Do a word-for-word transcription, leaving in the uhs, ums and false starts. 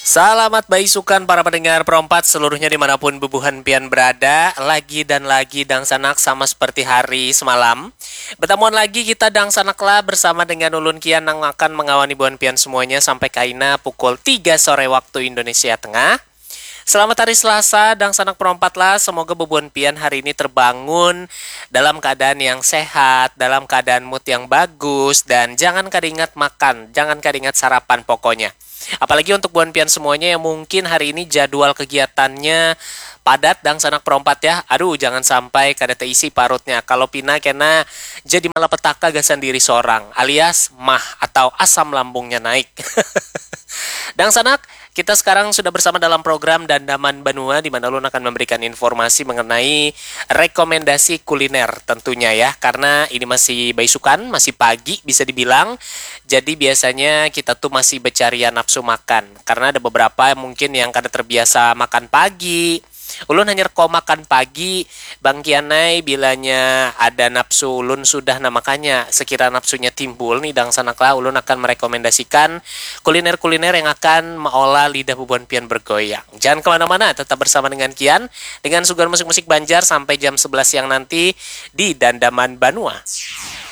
Selamat baisukan para pendengar perompat seluruhnya dimanapun bebuhan pian berada. Lagi dan lagi dang sanak sama seperti hari semalam. Bertemuan lagi kita dang sanaklah bersama dengan Ulun Kian yang akan mengawani buhan pian semuanya sampai kaina pukul tiga sore waktu Indonesia Tengah. Selamat hari Selasa, dang sanak perompat lah. Semoga bebuan pian hari ini terbangun dalam keadaan yang sehat, dalam keadaan mood yang bagus, dan jangan kadingat makan, jangan kadingat sarapan pokoknya. Apalagi untuk buan pian semuanya yang mungkin hari ini jadwal kegiatannya padat dang sanak perompat ya. Aduh, jangan sampai kada terisi parutnya. Kalau pina kena jadi malapetaka gasan diri seorang, alias mah atau asam lambungnya naik. Dang sanak, kita sekarang sudah bersama dalam program Dandaman Banua di mana Ulun akan memberikan informasi mengenai rekomendasi kuliner tentunya ya. Karena ini masih baisukan, masih pagi bisa dibilang. Jadi biasanya kita tuh masih bercarian nafsu makan. Karena ada beberapa mungkin yang kada terbiasa makan pagi. Ulun hanya kau makan pagi, Bang Kianai bilanya ada nafsu ulun sudah, nah makanya sekira nafsunya timbul nih dang sanaklah ulun akan merekomendasikan kuliner-kuliner yang akan mengolah lidah bebuan pian bergoyang. Jangan kemana-mana, tetap bersama dengan Kian dengan suguhan musik-musik Banjar sampai jam sebelas siang nanti di Dandaman Banua.